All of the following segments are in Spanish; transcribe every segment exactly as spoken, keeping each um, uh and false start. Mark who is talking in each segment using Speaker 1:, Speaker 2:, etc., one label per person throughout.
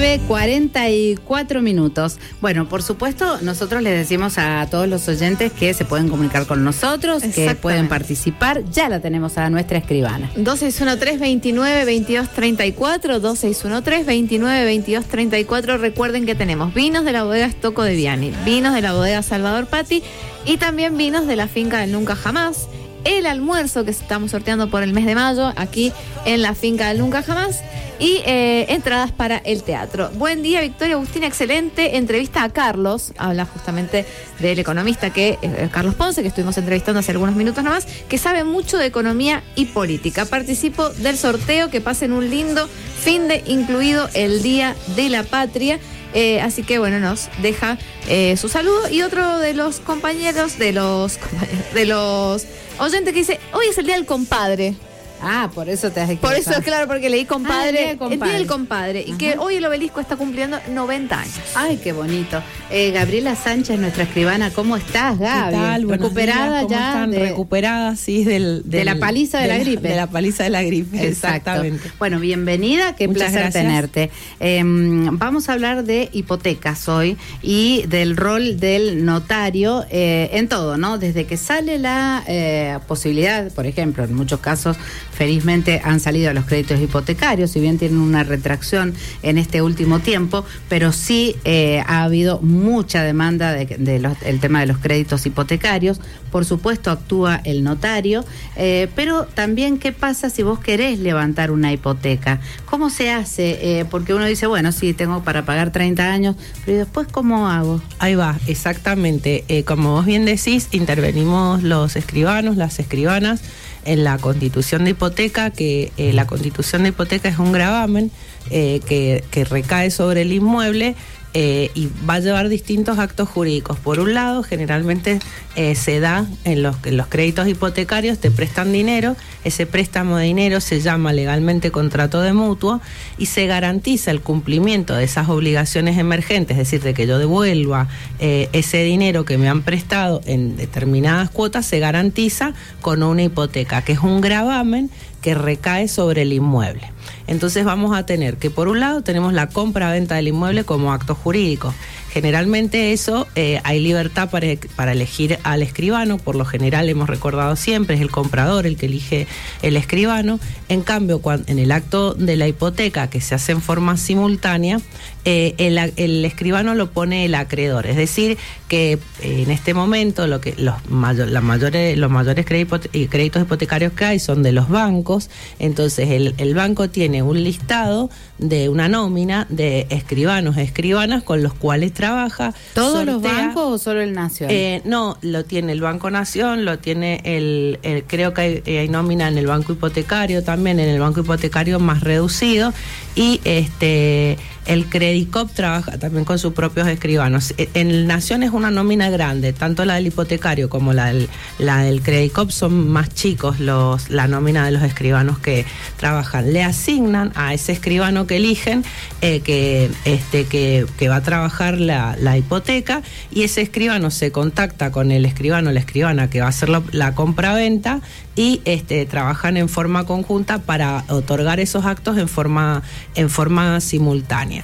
Speaker 1: nueve cuarenta y cuatro minutos. Bueno, por supuesto, nosotros les decimos a todos los oyentes que se pueden comunicar con nosotros, que pueden participar. Ya la tenemos a nuestra escribana.
Speaker 2: dos seis uno tres, veintinueve, veintidós, treinta y cuatro, dos seis uno tres, veintinueve, veintidós, treinta y cuatro. Recuerden que tenemos vinos de la bodega Stocco de Viani, vinos de la bodega Salvador Patti y también vinos de la finca del Nunca Jamás. El almuerzo que estamos sorteando por el mes de mayo aquí en la finca del Nunca Jamás y eh, entradas para el teatro. Buen día, Victoria Agustina, excelente entrevista a Carlos, habla justamente del economista que eh, Carlos Ponce, que estuvimos entrevistando hace algunos minutos nomás, que sabe mucho de economía y política. Participo del sorteo, que pasen un lindo fin de incluido el Día de la Patria. Eh, así que bueno, nos deja eh, su saludo y otro de los compañeros, de los compañeros, de los oyentes que dice, hoy es el Día del Compadre.
Speaker 1: Ah, por eso te has
Speaker 2: equivocado. Por eso, claro, porque leí compadre, ah, el, día del compadre. el día del compadre. Y que hoy el obelisco está cumpliendo noventa años.
Speaker 1: Ay, qué bonito. Eh, Gabriela Sánchez, nuestra escribana, ¿cómo estás, Gaby?
Speaker 3: ¿Qué tal?
Speaker 1: ¿Recuperada
Speaker 3: ¿Cómo
Speaker 1: ya?
Speaker 3: están?
Speaker 1: De,
Speaker 3: Recuperadas, sí, del, del,
Speaker 1: de la paliza de, de la gripe.
Speaker 3: De la paliza de la gripe,
Speaker 1: Exacto.
Speaker 3: Exactamente.
Speaker 1: Bueno, bienvenida, qué
Speaker 3: Muchas
Speaker 1: placer
Speaker 3: gracias.
Speaker 1: tenerte. Eh, vamos a hablar de hipotecas hoy y del rol del notario eh, en todo, ¿no? Desde que sale la eh, posibilidad, por ejemplo, en muchos casos, felizmente han salido los créditos hipotecarios, si bien tienen una retracción en este último tiempo, pero sí eh, ha habido mucha demanda de, de los, el tema de los créditos hipotecarios. Por supuesto actúa el notario, eh, pero también qué pasa si vos querés levantar una hipoteca. ¿Cómo se hace? Eh, porque uno dice, bueno, sí, tengo para pagar treinta años, pero ¿y después cómo hago?
Speaker 3: Ahí va, exactamente. Eh, como vos bien decís, intervenimos los escribanos, las escribanas, en la constitución de hipoteca, que eh, la constitución de hipoteca es un gravamen eh, que, que recae sobre el inmueble eh, y va a llevar distintos actos jurídicos. Por un lado, generalmente eh, se da en los, en los créditos hipotecarios, te prestan dinero, ese préstamo de dinero se llama legalmente contrato de mutuo y se garantiza el cumplimiento de esas obligaciones emergentes, es decir, de que yo devuelva eh, ese dinero que me han prestado en determinadas cuotas, se garantiza con una hipoteca, que es un gravamen que recae sobre el inmueble. Entonces vamos a tener que, por un lado, tenemos la compra-venta del inmueble como acto jurídico. Generalmente eso, eh, hay libertad para, para elegir al escribano, por lo general hemos recordado siempre, es el comprador el que elige el escribano. En cambio, cuando, en el acto de la hipoteca, que se hace en forma simultánea, eh, el, el escribano lo pone el acreedor, es decir, que eh, en este momento lo que los, mayor, la mayores, los mayores créditos, créditos hipotecarios que hay son de los bancos. Entonces el, el banco tiene un listado de una nómina de escribanos, escribanas con los cuales trabaja.
Speaker 1: ¿Todos
Speaker 3: sortea,
Speaker 1: los bancos o solo el Nación?
Speaker 3: Eh, no, lo tiene el Banco Nación, lo tiene el, el creo que hay, hay nómina en el Banco Hipotecario también, en el Banco Hipotecario más reducido, y este el Credicop trabaja también con sus propios escribanos. En el Nación es una nómina grande, tanto la del hipotecario como la del, la del Credicop son más chicos los la nómina de los escribanos que trabajan. Le asignan a ese escribano que eligen eh, que este que, que va a trabajar la, la hipoteca, y ese escribano se contacta con el escribano, la escribana que va a hacer la, la compra-venta, y este trabajan en forma conjunta para otorgar esos actos en forma en forma simultánea.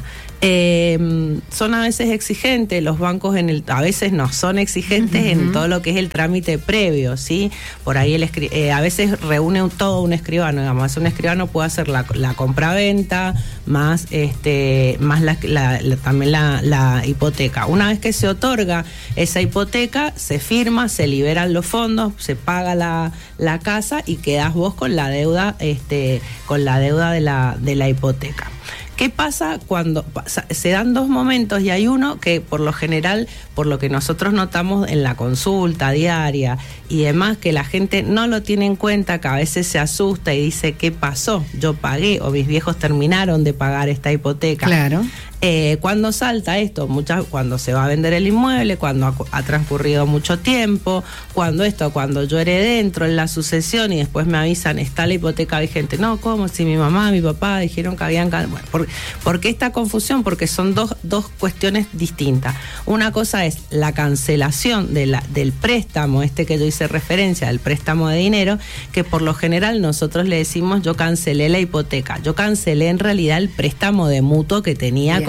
Speaker 3: Eh, son a veces exigentes los bancos, en el a veces no son exigentes uh-huh. en todo lo que es el trámite previo, ¿sí? Por ahí el escri- eh, a veces reúne un, todo un escribano, digamos, un escribano puede hacer la, la compra-venta más este más la, la, la, también la, la hipoteca. Una vez que se otorga esa hipoteca, se firma, se liberan los fondos, se paga la, la casa y quedás vos con la deuda este con la deuda de la de la hipoteca. ¿Qué pasa cuando se dan dos momentos y hay uno que por lo general, por lo que nosotros notamos en la consulta diaria y demás, que la gente no lo tiene en cuenta, que a veces se asusta y dice, ¿qué pasó? Yo pagué o mis viejos terminaron de pagar esta hipoteca.
Speaker 1: Claro.
Speaker 3: Eh, ¿Cuándo salta esto? Muchas, cuando se va a vender el inmueble, cuando ha, ha transcurrido mucho tiempo, cuando esto, cuando yo heredé, entro en la sucesión y después me avisan, está la hipoteca vigente. No, ¿cómo? Si mi mamá, mi papá dijeron que habían... Bueno, ¿por, ¿por qué esta confusión? Porque son dos, dos cuestiones distintas. Una cosa es la cancelación de la, del préstamo, este que yo hice referencia, del préstamo de dinero, que por lo general nosotros le decimos, yo cancelé la hipoteca. Yo cancelé en realidad el préstamo de mutuo que tenía Bien. con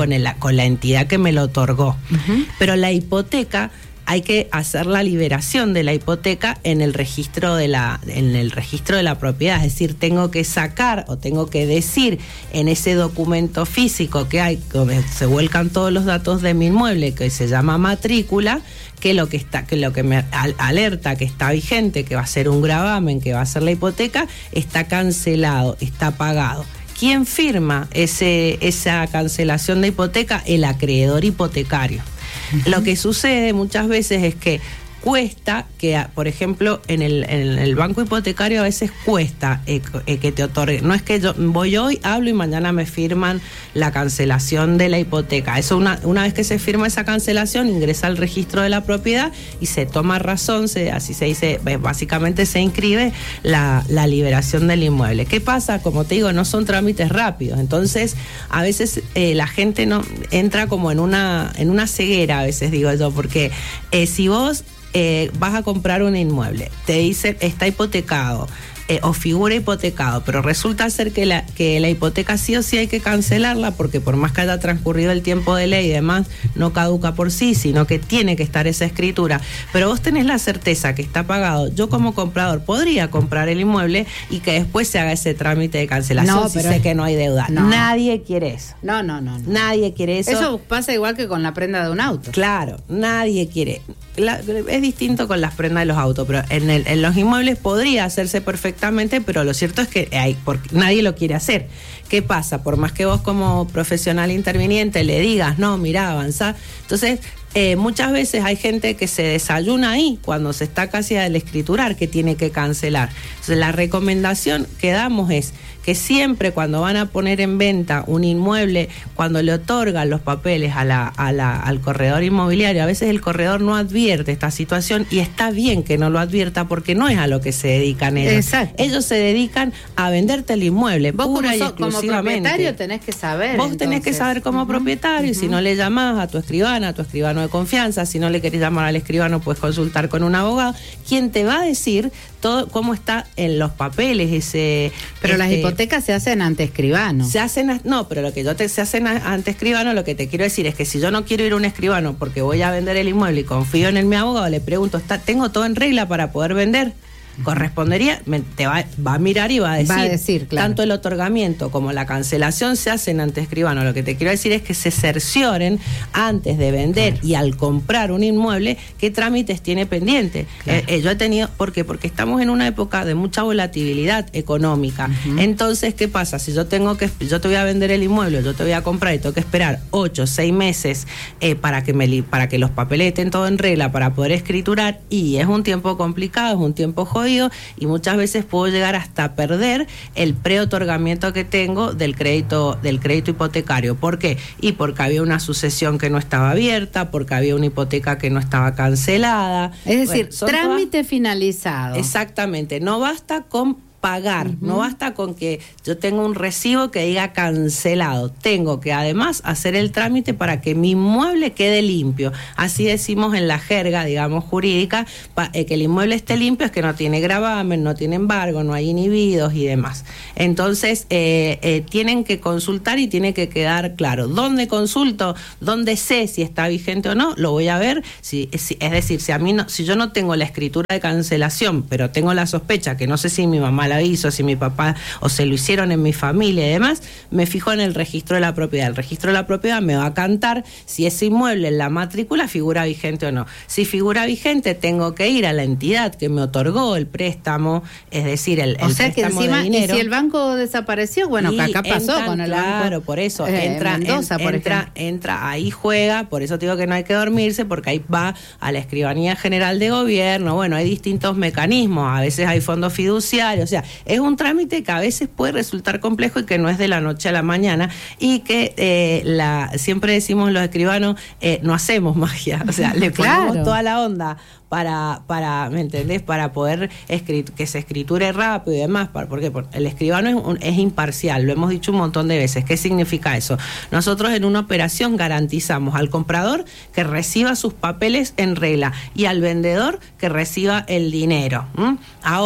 Speaker 3: con, el, con la entidad que me lo otorgó. Uh-huh. Pero la hipoteca, hay que hacer la liberación de la hipoteca en el registro de la en el registro de la propiedad, es decir, tengo que sacar o tengo que decir en ese documento físico que hay, donde se vuelcan todos los datos de mi inmueble, que se llama matrícula, que lo que está, que lo que me alerta que está vigente, que va a ser un gravamen, que va a ser la hipoteca, está cancelado, está pagado. ¿Quién firma ese esa cancelación de hipoteca? El acreedor hipotecario. Uh-huh. Lo que sucede muchas veces es que cuesta que, por ejemplo, en el, en el banco hipotecario a veces cuesta eh, eh, que te otorguen. No es que yo voy hoy, hablo y mañana me firman la cancelación de la hipoteca. Eso una, una vez que se firma esa cancelación, ingresa al registro de la propiedad y se toma razón, se, así se dice, básicamente se inscribe la, la liberación del inmueble. ¿Qué pasa? Como te digo, no son trámites rápidos. Entonces, a veces eh, la gente no entra como en una, en una ceguera, a veces digo yo, porque eh, si vos Eh, vas a comprar un inmueble, te dice está hipotecado eh, o figura hipotecado, pero resulta ser que la, que la hipoteca sí o sí hay que cancelarla porque por más que haya transcurrido el tiempo de ley y demás, no caduca por sí, sino que tiene que estar esa escritura, pero vos tenés la certeza que está pagado. Yo como comprador podría comprar el inmueble y que después se haga ese trámite de cancelación no, si sé que no hay deuda. No. Nadie quiere eso.
Speaker 1: No, no, no, no.
Speaker 3: Nadie quiere eso.
Speaker 1: Eso pasa igual que con la prenda de un auto.
Speaker 3: Claro, nadie quiere. La, es distinto con las prendas de los autos, pero en, el, en los inmuebles podría hacerse perfectamente, pero lo cierto es que hay, porque nadie lo quiere hacer. ¿Qué pasa? Por más que vos como profesional interviniente le digas, no, mirá, avanzá, entonces eh, muchas veces hay gente que se desayuna ahí cuando se está casi al escriturar que tiene que cancelar. Entonces la recomendación que damos es que siempre cuando van a poner en venta un inmueble, cuando le otorgan los papeles a la, a la, al corredor inmobiliario, a veces el corredor no advierte esta situación y está bien que no lo advierta porque no es a lo que se dedican ellos. Exacto. Ellos se dedican a venderte el inmueble.
Speaker 1: Vos
Speaker 3: pura
Speaker 1: como,
Speaker 3: y
Speaker 1: so,
Speaker 3: exclusivamente.
Speaker 1: Como propietario tenés que saber.
Speaker 3: Vos
Speaker 1: entonces.
Speaker 3: tenés que saber como uh-huh. propietario, uh-huh. y si no le llamás a tu escribana, a tu escribano de confianza, si no le querés llamar al escribano, puedes consultar con un abogado, quien te va a decir todo cómo está en los papeles ese.
Speaker 1: Pero
Speaker 3: este,
Speaker 1: las hipotecas se hacen ante escribano.
Speaker 3: Se hacen, no, pero lo que yo te se hacen ante escribano, lo que te quiero decir es que si yo no quiero ir a un escribano porque voy a vender el inmueble y confío en el mi abogado, le pregunto, ¿está, tengo todo en regla para poder vender? Correspondería, me, te va, va a mirar y va a decir,
Speaker 1: va a decir claro.
Speaker 3: Tanto el otorgamiento como la cancelación se hacen ante escribano. Lo que te quiero decir es que se cercioren antes de vender claro. y al comprar un inmueble qué trámites tiene pendiente. Claro. Eh, eh, yo he tenido, ¿por qué? Porque estamos en una época de mucha volatilidad económica. Uh-huh. Entonces, ¿qué pasa? Si yo tengo que, yo te voy a vender el inmueble, yo te voy a comprar y tengo que esperar ocho, seis meses eh, para que me para que los papeles estén todo en regla para poder escriturar, y es un tiempo complicado, es un tiempo jodido. Y muchas veces puedo llegar hasta perder el preotorgamiento que tengo del crédito del crédito hipotecario. ¿Por qué? Y porque había una sucesión que no estaba abierta, porque había una hipoteca que no estaba cancelada.
Speaker 1: Es decir, bueno, trámite todas... finalizado.
Speaker 3: Exactamente, no basta con pagar, uh-huh. no basta con que yo tenga un recibo que diga cancelado, tengo que además hacer el trámite para que mi inmueble quede limpio. Así decimos en la jerga, digamos, jurídica, pa, eh, que el inmueble esté limpio es que no tiene gravamen, no tiene embargo, no hay inhibidos y demás. Entonces, eh, eh, tienen que consultar y tiene que quedar claro. ¿Dónde consulto? ¿Dónde sé si está vigente o no? Lo voy a ver, si, si, es decir, si a mí no, si yo no tengo la escritura de cancelación, pero tengo la sospecha que no sé si mi mamá la hizo, si mi papá o se lo hicieron en mi familia y demás, me fijo en el registro de la propiedad. El registro de la propiedad me va a cantar si ese inmueble en la matrícula figura vigente o no. Si figura vigente, tengo que ir a la entidad que me otorgó el préstamo, es decir, el,
Speaker 1: o
Speaker 3: el
Speaker 1: sea
Speaker 3: préstamo
Speaker 1: que encima,
Speaker 3: de dinero.
Speaker 1: Y si el banco desapareció, bueno, que acá pasó
Speaker 3: entran,
Speaker 1: con el
Speaker 3: claro,
Speaker 1: banco.
Speaker 3: Claro, por eso,
Speaker 1: eh,
Speaker 3: entra,
Speaker 1: Mendoza,
Speaker 3: en,
Speaker 1: por
Speaker 3: entra, entra, ahí juega, por eso te digo que no hay que dormirse, porque ahí va a la Escribanía General de Gobierno. Bueno, hay distintos mecanismos, a veces hay fondos fiduciarios, o sea, es un trámite que a veces puede resultar complejo y que no es de la noche a la mañana, y que eh, la siempre decimos los escribanos, eh, no hacemos magia, o sea, le ponemos claro. toda la onda para, para, ¿me entendés? Para poder escrit- que se escriture rápido y demás. Para, ¿por qué? Porque el escribano es, un, es imparcial, lo hemos dicho un montón de veces. ¿Qué significa eso? Nosotros en una operación garantizamos al comprador que reciba sus papeles en regla y al vendedor que reciba el dinero. ¿Mm? Ahora,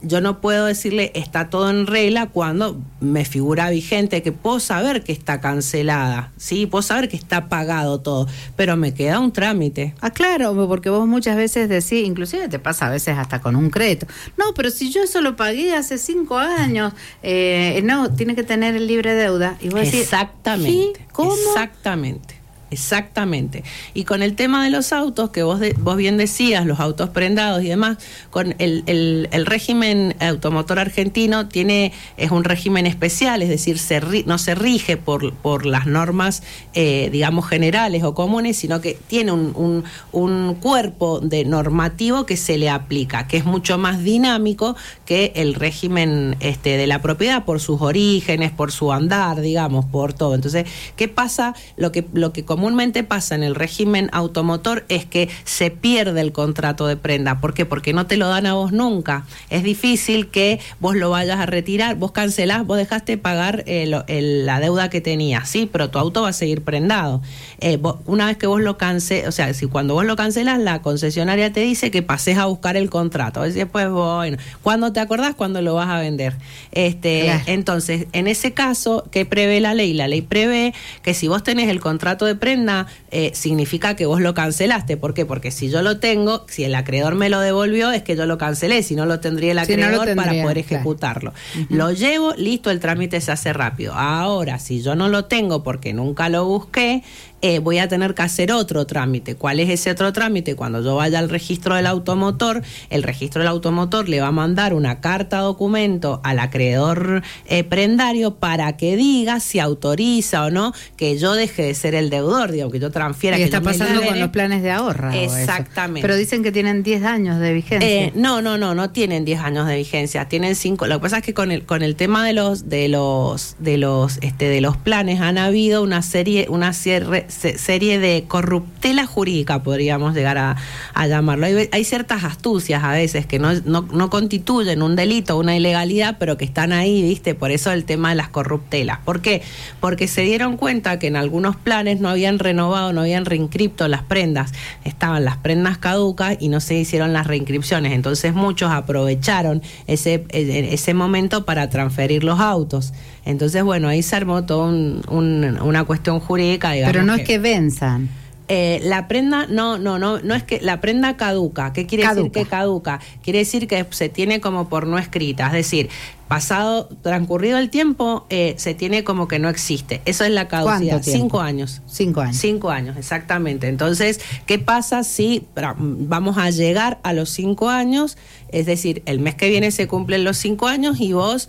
Speaker 3: yo no puedo decirle está todo en regla cuando me figura vigente, que puedo saber que está cancelada, ¿sí? Puedo saber que está pagado todo, pero me queda un trámite.
Speaker 1: Ah, claro, porque vos muchas veces decís, inclusive te pasa a veces hasta con un crédito. No, pero si yo eso lo pagué hace cinco años, eh, no, tiene que tener el libre deuda. Y vos decís,
Speaker 3: exactamente,
Speaker 1: ¿sí? ¿Cómo?
Speaker 3: Exactamente. Exactamente. Y con el tema de los autos, que vos de, vos bien decías, los autos prendados y demás, con el, el, el régimen automotor argentino tiene es un régimen especial, es decir, se ri, no se rige por, por las normas, eh, digamos, generales o comunes, sino que tiene un, un, un cuerpo de normativo que se le aplica, que es mucho más dinámico que el régimen este, de la propiedad, por sus orígenes, por su andar, digamos, por todo. Entonces, ¿qué pasa? Lo que, lo que comúnmente pasa en el régimen automotor es que se pierde el contrato de prenda. ¿Por qué? Porque no te lo dan a vos nunca. Es difícil que vos lo vayas a retirar, vos cancelás, vos dejaste pagar el, el, la deuda que tenías, sí, pero tu auto va a seguir prendado. Eh, vos, una vez que vos lo cancelás, o sea, si cuando vos lo cancelás, la concesionaria te dice que pases a buscar el contrato. Y después, bueno, ¿cuándo te acordás? Cuando lo vas a vender. Este, claro. Entonces, en ese caso, ¿qué prevé la ley? La ley prevé que si vos tenés el contrato de prenda, Eh, significa que vos lo cancelaste. ¿Por qué? Porque si yo lo tengo, si el acreedor me lo devolvió, es que yo lo cancelé, si no lo tendría el acreedor, si no tendría, para poder ejecutarlo. Claro. Uh-huh. Lo llevo, listo, el trámite se hace rápido. Ahora, si yo no lo tengo porque nunca lo busqué, Eh, voy a tener que hacer otro trámite. ¿Cuál es ese otro trámite? Cuando yo vaya al registro del automotor, el registro del automotor le va a mandar una carta documento al acreedor eh, prendario para que diga si autoriza o no que yo deje de ser el deudor, digamos, que yo transfiera.
Speaker 1: Y
Speaker 3: que
Speaker 1: está
Speaker 3: yo
Speaker 1: pasando
Speaker 3: me
Speaker 1: con los planes de ahorro.
Speaker 3: Exactamente.
Speaker 1: Pero dicen que tienen diez años de vigencia.
Speaker 3: Eh, no, no, no, no tienen diez años de vigencia, tienen cinco. Lo que pasa es que con el con el tema de los de los de los este de los planes han habido una serie una serie serie de corruptela jurídica, podríamos llegar a, a llamarlo. Hay, hay ciertas astucias a veces que no, no, no constituyen un delito, una ilegalidad, pero que están ahí, ¿viste? Por eso el tema de las corruptelas. ¿Por qué? Porque se dieron cuenta que en algunos planes no habían renovado, no habían reinscripto las prendas. Estaban las prendas caducas y no se hicieron las reinscripciones. Entonces muchos aprovecharon ese, ese momento para transferir los autos. Entonces, bueno, ahí se armó toda un, un, una cuestión jurídica, digamos.
Speaker 1: Pero no
Speaker 3: que,
Speaker 1: es que venzan.
Speaker 3: Eh, la prenda, no, no, no, no es que la prenda caduca. ¿Qué quiere caduca. decir que caduca? Quiere decir que se tiene como por no escrita, es decir, pasado, transcurrido el tiempo, eh, se tiene como que no existe. Eso es la caducidad. Cinco años.
Speaker 1: Cinco años.
Speaker 3: Cinco años, exactamente. Entonces, ¿qué pasa si vamos a llegar a los cinco años? Es decir, el mes que viene se cumplen los cinco años y vos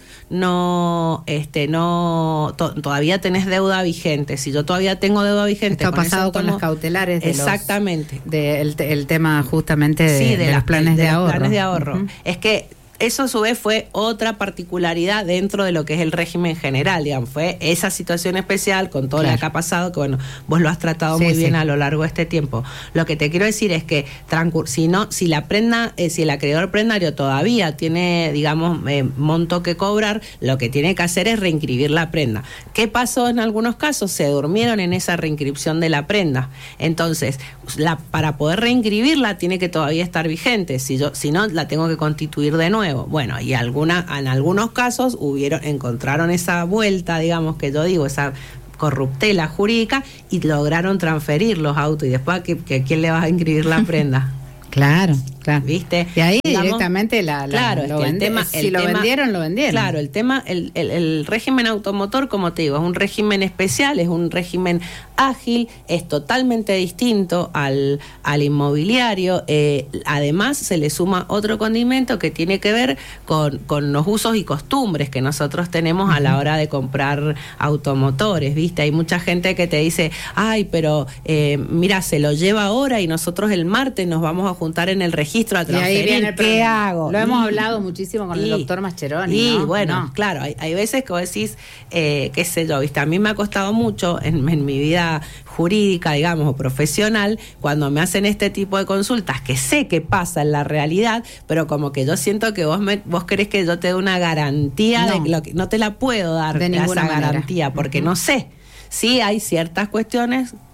Speaker 3: no, este, no, to, todavía tenés deuda vigente. Si yo todavía tengo deuda vigente.
Speaker 1: Esto ha pasado con las cautelares. De
Speaker 3: exactamente.
Speaker 1: Los, de el, el tema justamente de,
Speaker 3: sí, de,
Speaker 1: de
Speaker 3: la,
Speaker 1: los planes de, de ahorro.
Speaker 3: planes de ahorro. Uh-huh. Es que eso a su vez fue otra particularidad dentro de lo que es el régimen general, digamos, fue esa situación especial con todo claro. lo que ha pasado, que bueno, vos lo has tratado sí, muy sí. bien a lo largo de este tiempo. Lo que te quiero decir es que si no, si la prenda, eh, si el acreedor prendario todavía tiene, digamos, eh, monto que cobrar, lo que tiene que hacer es reinscribir la prenda. ¿Qué pasó en algunos casos? Se durmieron en esa reinscripción de la prenda. Entonces, la, para poder reinscribirla tiene que todavía estar vigente. Si yo, si no, la tengo que constituir de nuevo. Bueno, y alguna, en algunos casos hubieron, encontraron esa vuelta, digamos, que yo digo, esa corruptela jurídica, y lograron transferir los autos. Y después, ¿a, que, que, ¿a quién le vas a inscribir la prenda?
Speaker 1: Claro, claro.
Speaker 3: ¿Viste?
Speaker 1: Y ahí
Speaker 3: digamos,
Speaker 1: directamente la, la
Speaker 3: claro,
Speaker 1: lo
Speaker 3: es que
Speaker 1: vende,
Speaker 3: el tema,
Speaker 1: si
Speaker 3: el
Speaker 1: lo
Speaker 3: tema,
Speaker 1: vendieron, lo vendieron.
Speaker 3: Claro, el tema, el, el, el régimen automotor, como te digo, es un régimen especial, es un régimen ágil, es totalmente distinto al, al inmobiliario. Eh, además, se le suma otro condimento que tiene que ver con, con los usos y costumbres que nosotros tenemos uh-huh. a la hora de comprar automotores, ¿viste? Hay mucha gente que te dice, ay, pero eh, mira, se lo lleva ahora y nosotros el martes nos vamos a juntar en el registro a transferir. ¿Qué hago?
Speaker 1: Lo
Speaker 3: y,
Speaker 1: hemos hablado muchísimo con y, el doctor Mascheroni.
Speaker 3: Y
Speaker 1: ¿no?
Speaker 3: bueno,
Speaker 1: no.
Speaker 3: claro, hay, hay veces que vos decís, eh, qué sé yo, ¿viste? A mí me ha costado mucho en, en mi vida jurídica, digamos, o profesional, cuando me hacen este tipo de consultas, que sé que pasa en la realidad, pero como que yo siento que vos me, vos querés que yo te dé una garantía, no, de lo que no te la puedo dar
Speaker 1: de ninguna
Speaker 3: esa
Speaker 1: manera.
Speaker 3: garantía, porque uh-huh. no sé. Sí hay ciertas cuestiones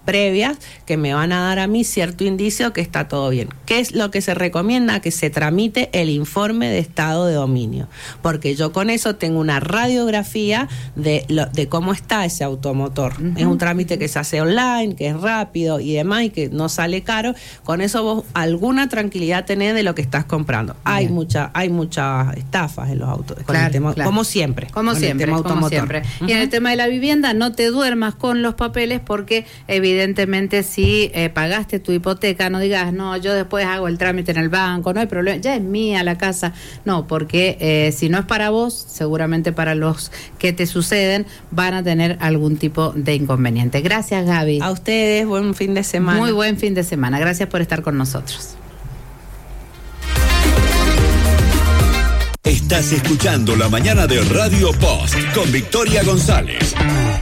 Speaker 3: previas que me van a dar a mí cierto indicio que está todo bien. ¿Qué es lo que se recomienda? Que se tramite el informe de estado de dominio, porque yo con eso tengo una radiografía de, lo, de cómo está ese automotor. Uh-huh. Es un trámite que se hace online, que es rápido y demás, y que no sale caro. Con eso vos alguna tranquilidad tenés de lo que estás comprando. Bien. Hay mucha, hay muchas estafas en los autos, con
Speaker 1: claro,
Speaker 3: el tema,
Speaker 1: claro.
Speaker 3: como siempre.
Speaker 1: Como siempre, como siempre. Uh-huh. Y en el tema de la vivienda, no te duermas con los papeles, porque evidentemente si eh, pagaste tu hipoteca, no digas, no, yo después hago el trámite en el banco, no hay problema, ya es mía la casa. No, porque eh, si no es para vos, seguramente para los que te suceden van a tener algún tipo de inconveniente. Gracias, Gaby.
Speaker 3: A ustedes, buen fin de semana.
Speaker 1: Muy buen fin de semana. Gracias por estar con nosotros.
Speaker 4: Estás escuchando La Mañana de Radio Post con Victoria González.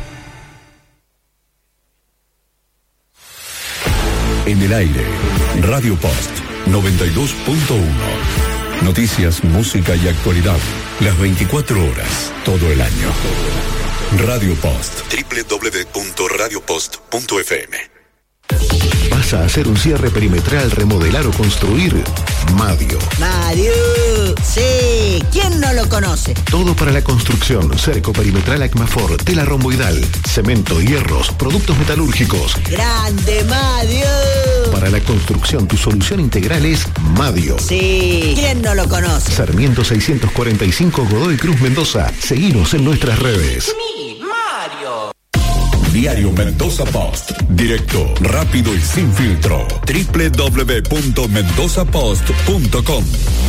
Speaker 4: En el aire, Radio Post noventa y dos punto uno. Noticias, música y actualidad. Las veinticuatro horas, todo el año. Radio Post. doble u doble u doble u punto radio post punto efe eme.
Speaker 5: ¿Vas a hacer un cierre perimetral, remodelar o construir? Madio.
Speaker 6: Madio, sí, ¿quién no lo conoce?
Speaker 5: Todo para la construcción, cerco perimetral Acmafor, tela romboidal, cemento, hierros, productos metalúrgicos.
Speaker 6: ¡Grande, Madio!
Speaker 5: Para la construcción, tu solución integral es Madio.
Speaker 6: Sí, ¿quién no lo conoce?
Speaker 5: Sarmiento seiscientos cuarenta y cinco, Godoy Cruz, Mendoza. Seguinos en nuestras redes.
Speaker 6: ¡Mi Mario!
Speaker 4: Diario Mendoza Post. Directo, rápido y sin filtro. doble u doble u doble u punto mendoza post punto com.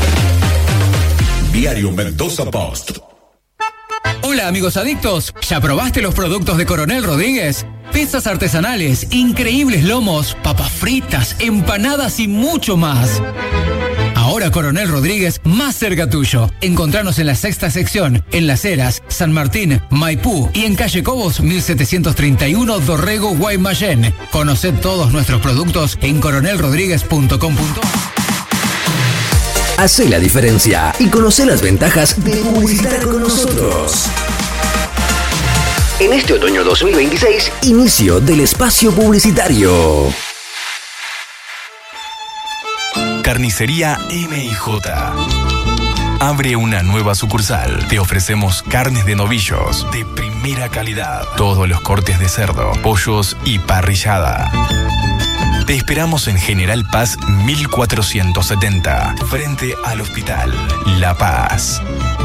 Speaker 4: Diario Mendoza Post.
Speaker 7: Hola amigos adictos, ¿ya probaste los productos de Coronel Rodríguez? Pizzas artesanales, increíbles lomos, papas fritas, empanadas y mucho más. Ahora Coronel Rodríguez, más cerca tuyo. Encontranos en la sexta sección, en Las Heras, San Martín, Maipú y en calle Cobos mil setecientos treinta y uno, Dorrego, Guaymallén. Conoced todos nuestros productos en coronel rodríguez punto com punto a r.
Speaker 8: Hacé la diferencia y conoce las ventajas de publicitar con nosotros. En este otoño dos mil veintiséis, inicio del espacio publicitario.
Speaker 9: Carnicería eme y jota. Abre una nueva sucursal. Te ofrecemos carnes de novillos de primera calidad. Todos los cortes de cerdo, pollos y parrillada. Te esperamos en General Paz mil cuatrocientos setenta, frente al Hospital La Paz.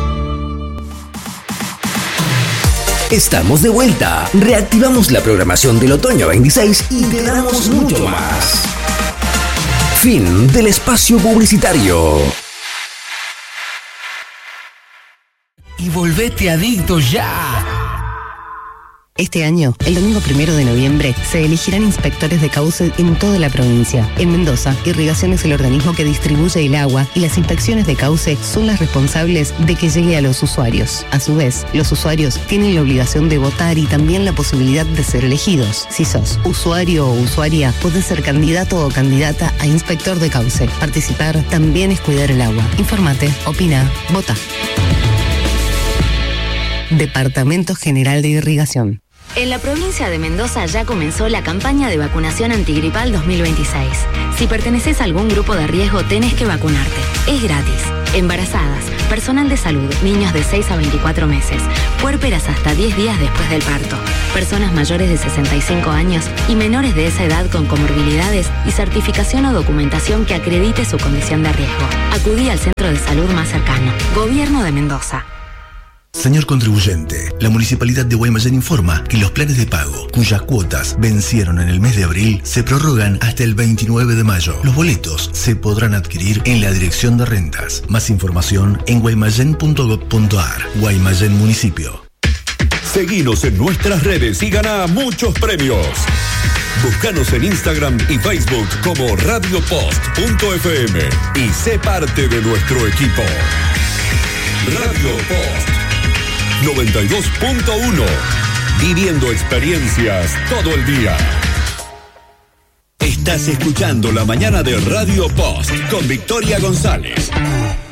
Speaker 8: Estamos de vuelta. Reactivamos la programación del otoño veintiséis y te damos mucho más. Fin del espacio publicitario.
Speaker 7: Y volvete adicto ya.
Speaker 10: Este año, el domingo primero de noviembre, se elegirán inspectores de cauce en toda la provincia. En Mendoza, Irrigación es el organismo que distribuye el agua y las inspecciones de cauce son las responsables de que llegue a los usuarios. A su vez, los usuarios tienen la obligación de votar y también la posibilidad de ser elegidos. Si sos usuario o usuaria, podés ser candidato o candidata a inspector de cauce. Participar también es cuidar el agua. Infórmate, opina, vota. Departamento General de Irrigación.
Speaker 11: En la provincia de Mendoza ya comenzó la campaña de vacunación antigripal dos mil veintiséis. Si perteneces a algún grupo de riesgo, tenés que vacunarte. Es gratis. Embarazadas, personal de salud, niños de seis a veinticuatro meses, puérperas hasta diez días después del parto, personas mayores de sesenta y cinco años y menores de esa edad con comorbilidades y certificación o documentación que acredite su condición de riesgo. Acudí al centro de salud más cercano. Gobierno de Mendoza.
Speaker 12: Señor contribuyente, la Municipalidad de Guaymallén informa que los planes de pago, cuyas cuotas vencieron en el mes de abril, se prorrogan hasta el veintinueve de mayo. Los boletos se podrán adquirir en la Dirección de Rentas. Más información en guaymallén punto gob punto a r. Guaymallén Municipio.
Speaker 4: Seguinos en nuestras redes y gana muchos premios. Búscanos en Instagram y Facebook como radio post punto efe eme y sé parte de nuestro equipo. Radio Post noventa y dos punto uno. Viviendo experiencias todo el día. Estás escuchando La Mañana de Radio Post con Victoria González.